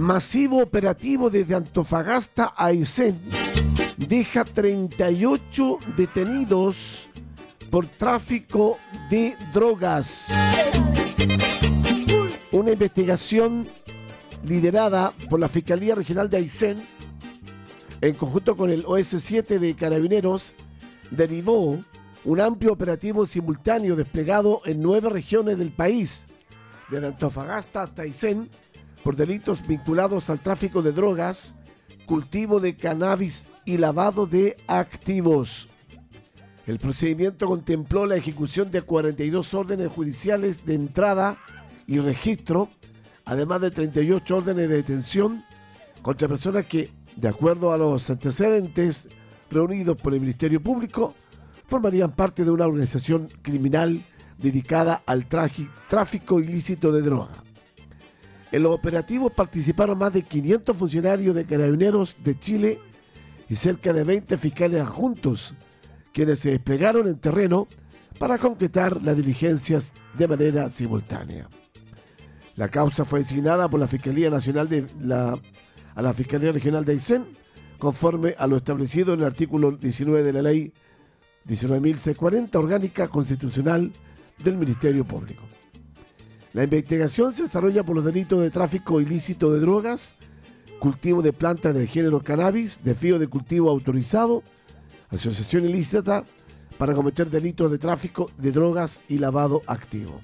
Masivo operativo desde Antofagasta a Aysén deja 38 detenidos por tráfico de drogas. Una investigación liderada por la Fiscalía Regional de Aysén, en conjunto con el OS7 de Carabineros, derivó un amplio operativo simultáneo desplegado en 9 regiones del país, desde Antofagasta hasta Aysén, por delitos vinculados al tráfico de drogas, cultivo de cannabis y lavado de activos. El procedimiento contempló la ejecución de 42 órdenes judiciales de entrada y registro, además de 38 órdenes de detención contra personas que, de acuerdo a los antecedentes reunidos por el Ministerio Público, formarían parte de una organización criminal dedicada al tráfico ilícito de droga. En los operativos participaron más de 500 funcionarios de Carabineros de Chile y cerca de 20 fiscales adjuntos, quienes se desplegaron en terreno para concretar las diligencias de manera simultánea. La causa fue designada por la Fiscalía Nacional a la Fiscalía Regional de Aysén, conforme a lo establecido en el artículo 19 de la Ley 19.640, orgánica constitucional del Ministerio Público. La investigación se desarrolla por los delitos de tráfico ilícito de drogas, cultivo de plantas del género cannabis, desvío de cultivo autorizado, asociación ilícita para cometer delitos de tráfico de drogas y lavado activo.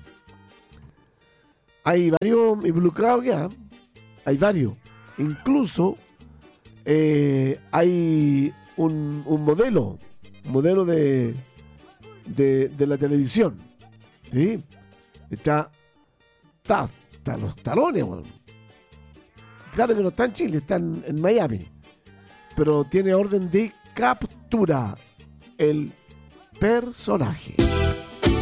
Hay varios involucrados ya, hay varios. Incluso hay un modelo de la televisión, ¿sí? Está hasta los talones, bueno. Claro que no está en Chile, está en Miami, pero tiene orden de captura el personaje.